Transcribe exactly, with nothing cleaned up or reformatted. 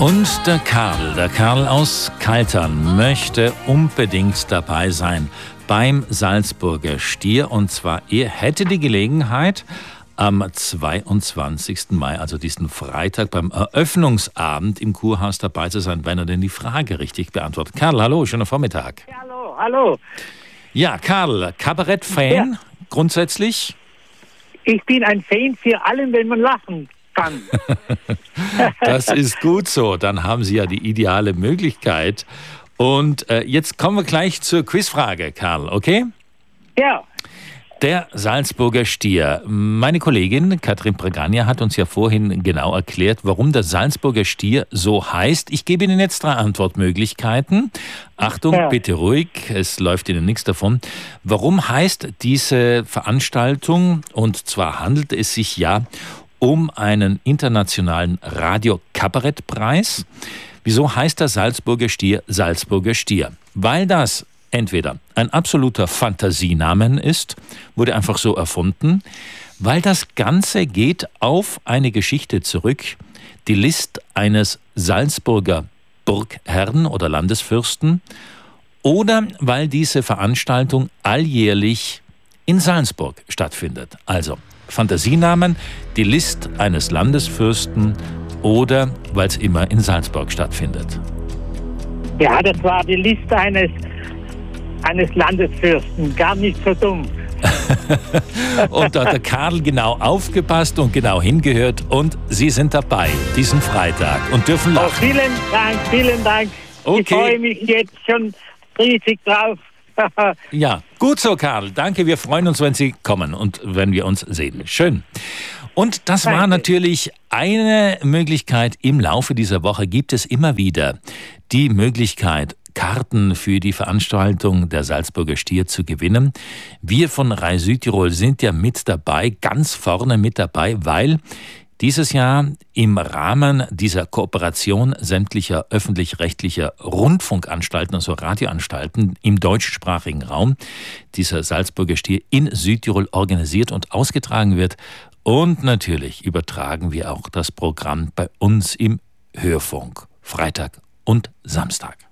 Und der Karl, der Karl aus Kaltern möchte unbedingt dabei sein beim Salzburger Stier. Und zwar, er hätte die Gelegenheit, am zweiundzwanzigsten Mai, also diesen Freitag, beim Eröffnungsabend im Kurhaus dabei zu sein, wenn er denn die Frage richtig beantwortet. Karl, hallo, schönen Vormittag. Ja, hallo, hallo. Ja, Karl, Kabarett-Fan Ja. grundsätzlich? Ich bin ein Fan für allen, wenn man lachen kann. Das ist gut so, dann haben Sie ja die ideale Möglichkeit. Und äh, jetzt kommen wir gleich zur Quizfrage, Karl, okay? Ja, Der Salzburger Stier. Meine Kollegin Katrin Pregania hat uns ja vorhin genau erklärt, warum der Salzburger Stier so heißt. Ich gebe Ihnen jetzt drei Antwortmöglichkeiten. Achtung, Ja. bitte ruhig, es läuft Ihnen nichts davon. Warum heißt diese Veranstaltung? Und zwar handelt es sich ja um einen internationalen Radio-Kabarett-Preis. Wieso heißt der Salzburger Stier Salzburger Stier? Weil das entweder ein absoluter Fantasienamen ist, wurde einfach so erfunden, weil das Ganze geht auf eine Geschichte zurück, die List eines Salzburger Burgherrn oder Landesfürsten, oder weil diese Veranstaltung alljährlich in Salzburg stattfindet. Also Fantasienamen, die List eines Landesfürsten oder weil es immer in Salzburg stattfindet. ja, das war die Liste eines, eines Landesfürsten. Gar nicht so dumm. Und da hat der Karl genau aufgepasst und genau hingehört und Sie sind dabei diesen Freitag und dürfen Oh, lachen. vielen Dank, vielen Dank. Okay. Ich freue mich jetzt schon riesig drauf. Ja, gut so, Karl. Danke, wir freuen uns, wenn Sie kommen und wenn wir uns sehen. Schön. Und das war Danke. natürlich eine Möglichkeit. Im Laufe dieser Woche gibt es immer wieder die Möglichkeit, Karten für die Veranstaltung der Salzburger Stier zu gewinnen. Wir von Rai Südtirol sind ja mit dabei, ganz vorne mit dabei, weil dieses Jahr im Rahmen dieser Kooperation sämtlicher öffentlich-rechtlicher Rundfunkanstalten, also Radioanstalten im deutschsprachigen Raum, dieser Salzburger Stier in Südtirol organisiert und ausgetragen wird. Und natürlich übertragen wir auch das Programm bei uns im Hörfunk, Freitag und Samstag.